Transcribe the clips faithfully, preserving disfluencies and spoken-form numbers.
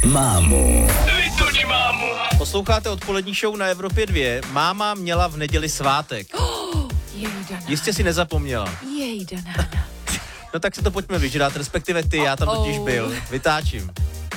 mámu. Vytoč mámu. Posloucháte odpolední show na Evropě dva. Máma měla v neděli svátek. Oh, jejda. Jistě si nezapomněla. Jejda. No tak se to pojďme vyžrat, respektive ty, já tam totiž byl. Vytáčím.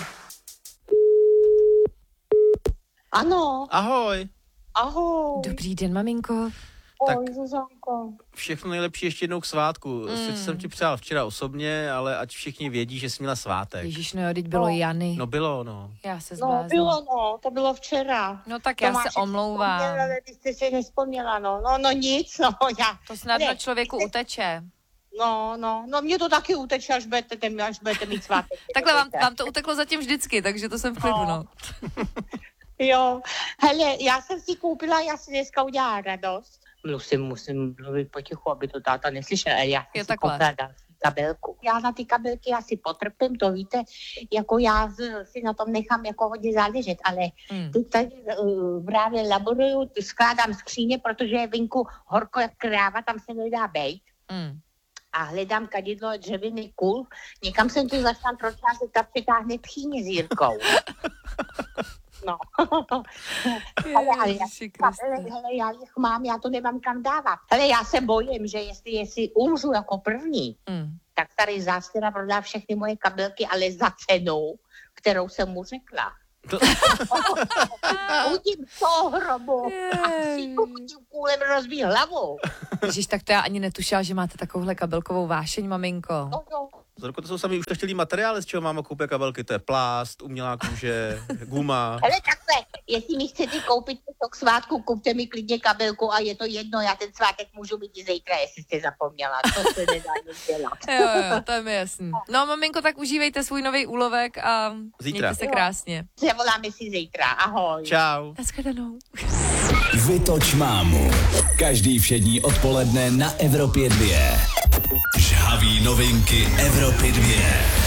Ano, Ahoj. ahoj. Dobrý den, maminko. tak- Ahoj, Zuzanko. Všechno nejlepší ještě jednou k svátku. Mm. Sice jsem ti přál včera osobně, ale ať všichni vědí, že jsi měla svátek. Ježíš, no jo, teď bylo No. Jany. No bylo, no. Já se No, zbláznila. bylo, no, to bylo včera. No tak já Tomášek se omlouvám. vzpomněl, ale vy jste si nespomněla, no. No, no nic, no, já. To snadno Ne, člověku vy jste- uteče. No, no, no, mě to taky uteče, až budete, až budete mít svátek. Takhle vám, vám to uteklo zatím vždycky, takže to jsem v klidu, no. Jo, hele, já jsem si koupila, já si dneska udělala radost. Musím, musím mluvit potichu, aby to táta neslyšel, ale já jsem Jo, si takhle. koupila další kabelku. Já na ty kabelky asi potrpím, to víte, jako já z- si na tom nechám jako hodně záležet, ale Hmm. teď tady uh, právě laboruju, skládám skříně, protože je venku horko jak kráva, tam se nedá bejt. Mm. A hledám kadidlo a dřevěný kůl. Někam jsem to začala pročázet, ta přitáhne tchýně s Jirkou. No. Ale, ale já, Ježiši Kriste. hele, hele, já jich mám, já to nemám kam dávat. Ale já se bojím, že jestli, jestli umřu jako první, Mm. tak tady zástěra prodá všechny moje kabelky, ale za cenu, kterou jsem mu řekla. To- Udím toho hrobu a Jej. si tím kůlem rozbí hlavu. Ježíš, tak to já ani netušila, že máte takovouhle kabelkovou vášeň, maminko. No, no. Zorko, to jsou sami ušlechtilý materiály, z čeho máma koupit kabelky. To je plast, umělá kůže, guma. Ale takhle, jestli mi chcete koupit něco k svátku, kupte mi klidně kabelku a je to jedno, já ten svátek můžu mít i zítra, jestli jste zapomněla, to se nedá nic dělat. Jo, jo, to je mi jasný. No, maminko, tak užívejte svůj nový úlovek a Zítra. mějte se krásně. Zavoláme si zítra, ahoj. Čau. Naschledanou. Vytoč mámu. Každý všední odpoledne na Evropě dva. Žhavý novinky Evropy dva.